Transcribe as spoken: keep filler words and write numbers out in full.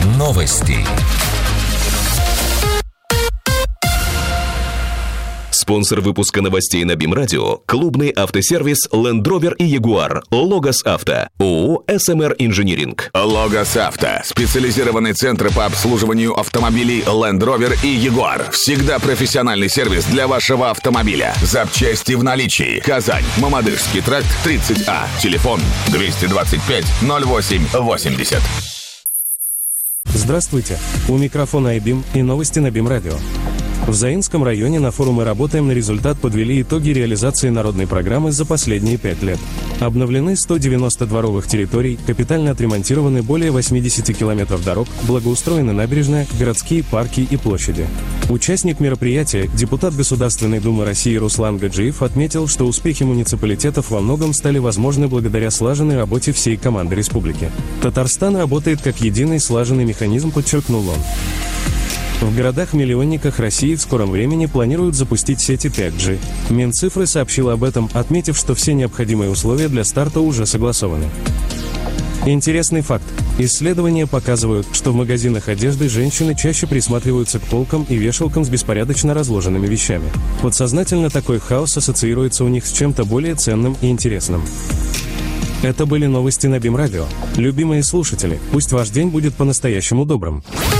Новости. Спонсор выпуска новостей на БИМ-радио – клубный автосервис Land Rover и Jaguar. Логос Авто. ООО эс эм эр Инжиниринг. Логос Авто. Специализированный центр по обслуживанию автомобилей Land Rover и Jaguar. Всегда профессиональный сервис для вашего автомобиля. Запчасти в наличии. Казань. Мамадышский тракт, тридцать А. Телефон двести двадцать пять ноль восемь восемьдесят. Здравствуйте. У микрофона iBIM и новости на БИМ-радио. В Заинском районе на форуме «Работаем на результат» подвели итоги реализации народной программы за последние пять лет. Обновлены сто девяносто дворовых территорий, капитально отремонтированы более восемьдесят километров дорог, благоустроены набережная, городские парки и площади. Участник мероприятия, депутат Государственной Думы России Руслан Гаджиев отметил, что успехи муниципалитетов во многом стали возможны благодаря слаженной работе всей команды республики. Татарстан работает как единый слаженный механизм, подчеркнул он. В городах-миллионниках России в скором времени планируют запустить сети пять джи. Минцифры сообщила об этом, отметив, что все необходимые условия для старта уже согласованы. Интересный факт. Исследования показывают, что в магазинах одежды женщины чаще присматриваются к полкам и вешалкам с беспорядочно разложенными вещами. Подсознательно такой хаос ассоциируется у них с чем-то более ценным и интересным. Это были новости на БИМ-радио. Любимые слушатели, пусть ваш день будет по-настоящему добрым.